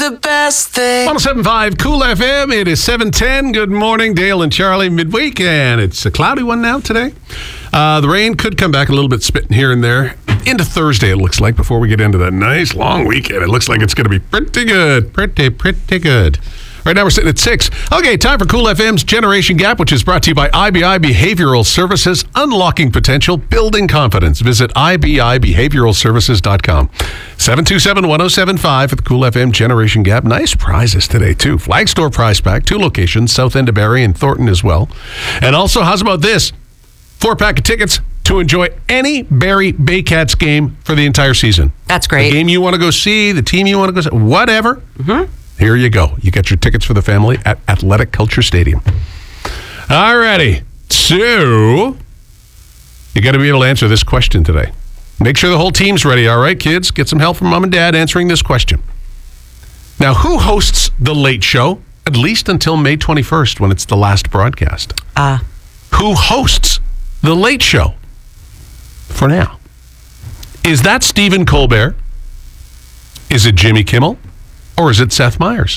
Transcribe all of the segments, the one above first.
the best thing. 107.5 Cool FM. It is 7:10. Good morning, Dale and Charlie. Midweek, and it's a cloudy one now today. The rain could come back a little bit, spitting here and there. Into Thursday, it looks like, before we get into that nice long weekend. It looks like it's going to be pretty good. Pretty good. Right now we're sitting at 6. Okay, time for Cool FM's Generation Gap, which is brought to you by IBI Behavioral Services, unlocking potential, building confidence. Visit IBIBehavioralServices.com. 727-1075 for the Cool FM Generation Gap. Nice prizes today, too. Flag Store prize pack, 2 locations, South End of Barrie and Thornton as well. And also, how's about this? 4-pack of tickets to enjoy any Barrie Baycats game for the entire season. That's great. The game you want to go see, the team you want to go see, whatever. Mm-hmm. Here you go. You get your tickets for the family at Athletic Culture Stadium. All righty. So, you got to be able to answer this question today. Make sure the whole team's ready, all right, kids? Get some help from Mom and Dad answering this question. Now, who hosts The Late Show, at least until May 21st, when it's the last broadcast? Who hosts The Late Show for now? Is that Stephen Colbert? Is it Jimmy Kimmel? Or is it Seth Meyers?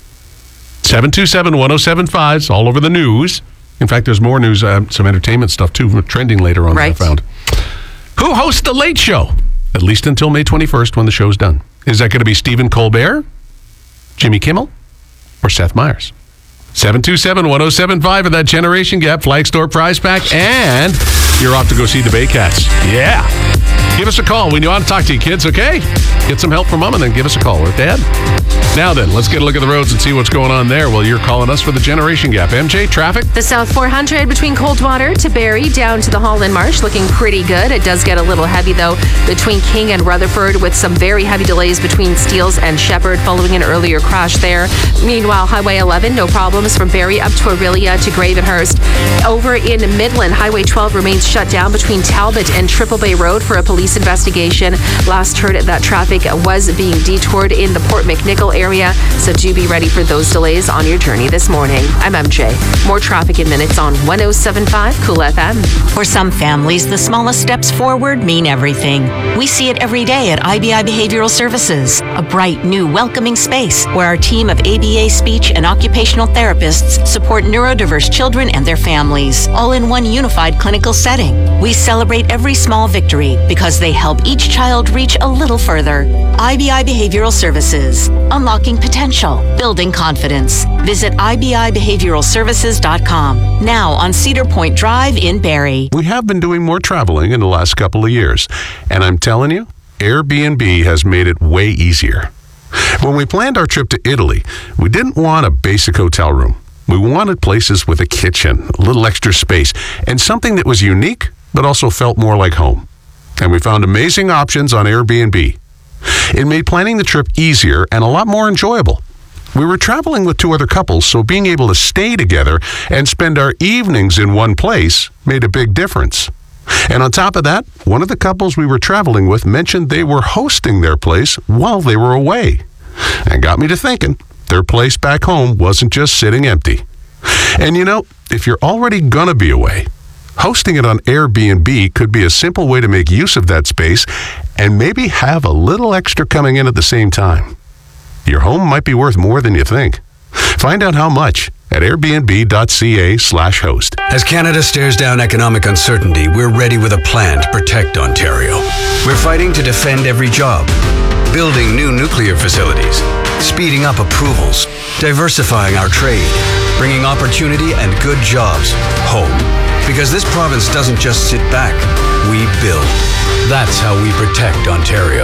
727-1075 is all over the news. In fact, there's more news, some entertainment stuff too, trending later on, right. That I found. Who hosts The Late Show? At least until May 21st when the show's done. Is that going to be Stephen Colbert, Jimmy Kimmel, or Seth Meyers? 727-1075 for that Generation Gap Flag Store prize pack, and you're off to go see the Baycats. Yeah. Give us a call. We want to talk to you, kids, okay? Get some help from Mom and then give us a call, or Dad. Now then, let's get a look at the roads and see what's going on there while you're calling us for the Generation Gap. MJ, traffic? The South 400 between Coldwater to Barrie down to the Holland Marsh looking pretty good. It does get a little heavy, though, between King and Rutherford with some very heavy delays between Steeles and Shepherd following an earlier crash there. Meanwhile, Highway 11, no problems from Barrie up to Orillia to Gravenhurst. Over in Midland, Highway 12 remains shut down between Talbot and Triple Bay Road for a police investigation. Last heard that traffic was being detoured in the Port McNichol area, so do be ready for those delays on your journey this morning. I'm MJ. More traffic in minutes on 107.5 Cool FM. For some families, the smallest steps forward mean everything. We see it every day at IBI Behavioral Services, a bright, new, welcoming space where our team of ABA speech and occupational therapists support neurodiverse children and their families, all in one unified clinical setting. We celebrate every small victory because they help each child reach a little further. IBI Behavioral Services, unlocking potential, building confidence. Visit IBIBehavioralServices.com. Now on Cedar Point Drive in Barrie. We have been doing more traveling in the last couple of years, and I'm telling you, Airbnb has made it way easier. When we planned our trip to Italy, we didn't want a basic hotel room. We wanted places with a kitchen, a little extra space, and something that was unique, but also felt more like home. And we found amazing options on Airbnb. It made planning the trip easier and a lot more enjoyable. We were traveling with 2 other couples, so being able to stay together and spend our evenings in one place made a big difference. And on top of that, one of the couples we were traveling with mentioned they were hosting their place while they were away. And got me to thinking, their place back home wasn't just sitting empty. And you know, if you're already gonna be away, hosting it on Airbnb could be a simple way to make use of that space and maybe have a little extra coming in at the same time. Your home might be worth more than you think. Find out how much at airbnb.ca/host. As Canada stares down economic uncertainty, we're ready with a plan to protect Ontario. We're fighting to defend every job, building new nuclear facilities, speeding up approvals, diversifying our trade, bringing opportunity and good jobs home. Because this province doesn't just sit back, we build. That's how we protect Ontario.